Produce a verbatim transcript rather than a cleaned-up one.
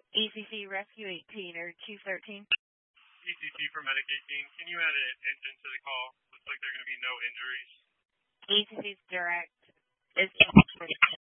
E C C Rescue eighteen or Chief thirteen. E C C for Medic eighteen. Can you add an engine to the call? Looks like there are going to be no injuries. E C C's direct is